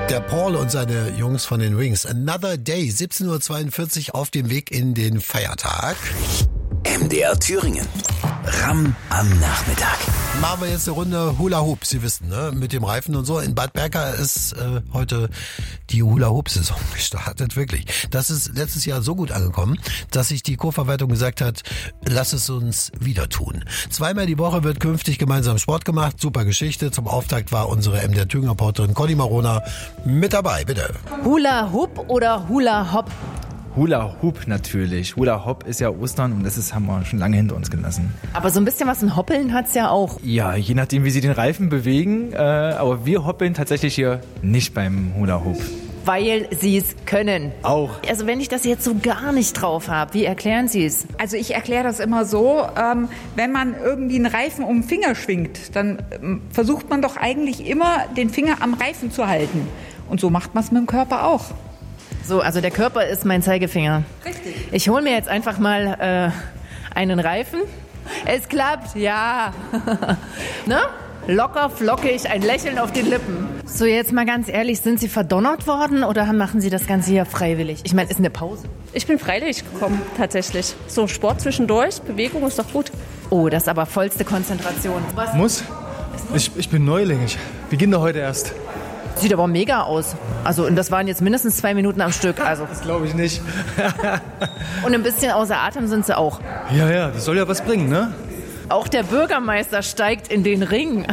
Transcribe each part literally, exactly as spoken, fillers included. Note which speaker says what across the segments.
Speaker 1: Der Paul und seine Jungs von den Wings. Another Day, siebzehn Uhr zweiundvierzig auf dem Weg in den Feiertag.
Speaker 2: M D R Thüringen. Ram am Nachmittag.
Speaker 1: Machen wir jetzt eine Runde Hula Hoop, Sie wissen, ne? Mit dem Reifen und so. In Bad Berka ist äh, heute die Hula Hoop Saison gestartet, wirklich. Das ist letztes Jahr so gut angekommen, dass sich die Kurverwaltung gesagt hat, lass es uns wieder tun. Zweimal die Woche wird künftig gemeinsam Sport gemacht. Super Geschichte. Zum Auftakt war unsere M D R Thüringen Reporterin Conny Marona mit dabei, bitte.
Speaker 3: Hula Hoop oder Hula Hop?
Speaker 4: Hula Hoop natürlich. Hula Hop ist ja Ostern und das ist, haben wir schon lange hinter uns gelassen.
Speaker 3: Aber so ein bisschen was in Hoppeln hat's ja auch.
Speaker 4: Ja, je nachdem, wie sie den Reifen bewegen. Äh, aber wir hoppeln tatsächlich hier nicht beim Hula Hoop.
Speaker 3: Weil sie es können.
Speaker 4: Auch.
Speaker 3: Also wenn ich das jetzt so gar nicht drauf habe, wie erklären Sie es?
Speaker 5: Also ich erkläre das immer so, ähm, wenn man irgendwie einen Reifen um den Finger schwingt, dann ähm, versucht man doch eigentlich immer, den Finger am Reifen zu halten. Und so macht man es mit dem Körper auch.
Speaker 3: So, also der Körper ist mein Zeigefinger.
Speaker 5: Richtig.
Speaker 3: Ich hole mir jetzt einfach mal äh, einen Reifen. Es klappt, ja. Ne? Locker, flockig, ein Lächeln auf den Lippen. So, jetzt mal ganz ehrlich, sind Sie verdonnert worden oder machen Sie das Ganze hier freiwillig? Ich meine, ist eine Pause.
Speaker 6: Ich bin freiwillig gekommen, tatsächlich. So Sport zwischendurch, Bewegung ist doch gut.
Speaker 3: Oh, das ist aber vollste Konzentration. Was?
Speaker 7: Muss? Ich, ich bin Neuling. Ich beginne heute erst.
Speaker 3: Sieht aber mega aus. Also, und das waren jetzt mindestens zwei Minuten am Stück. Also.
Speaker 7: Das glaube ich nicht.
Speaker 3: Und ein bisschen außer Atem sind sie auch.
Speaker 7: Ja, ja, das soll ja was bringen, ne?
Speaker 3: Auch der Bürgermeister steigt in den Ring.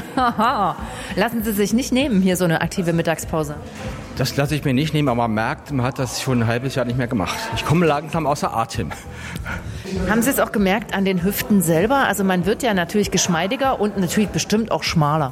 Speaker 3: Lassen Sie sich nicht nehmen, hier so eine aktive Mittagspause.
Speaker 8: Das lasse ich mir nicht nehmen, aber man merkt, man hat das schon ein halbes Jahr nicht mehr gemacht. Ich komme langsam außer Atem.
Speaker 3: Haben Sie es auch gemerkt an den Hüften selber? Also man wird ja natürlich geschmeidiger und natürlich bestimmt auch schmaler.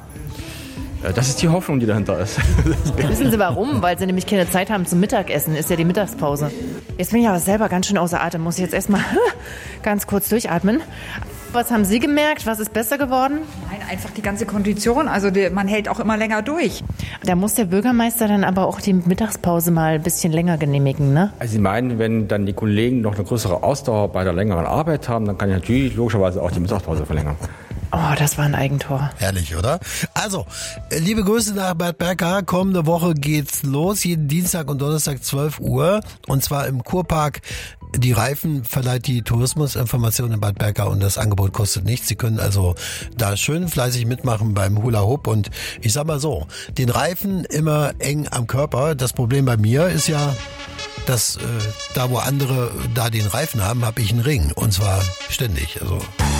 Speaker 8: Das ist die Hoffnung, die dahinter ist.
Speaker 3: Wissen Sie warum? Weil Sie nämlich keine Zeit haben zum Mittagessen. Ist ja die Mittagspause. Jetzt bin ich aber selber ganz schön außer Atem. Muss ich jetzt erstmal ganz kurz durchatmen. Was haben Sie gemerkt? Was ist besser geworden?
Speaker 5: Nein, einfach die ganze Kondition. Also die, man hält auch immer länger durch.
Speaker 3: Da muss der Bürgermeister dann aber auch die Mittagspause mal ein bisschen länger genehmigen, ne?
Speaker 8: Also Sie meinen, wenn dann die Kollegen noch eine größere Ausdauer bei der längeren Arbeit haben, dann kann ich natürlich logischerweise auch die Mittagspause verlängern.
Speaker 3: Oh, das war ein Eigentor.
Speaker 1: Herrlich, oder? Also, liebe Grüße nach Bad Berka. Kommende Woche geht's los. Jeden Dienstag und Donnerstag zwölf Uhr. Und zwar im Kurpark. Die Reifen verleiht die Tourismusinformation in Bad Berka und das Angebot kostet nichts. Sie können also da schön fleißig mitmachen beim Hula Hoop. Und ich sag mal so, den Reifen immer eng am Körper. Das Problem bei mir ist ja, dass äh, da wo andere da den Reifen haben, habe ich einen Ring. Und zwar ständig. Also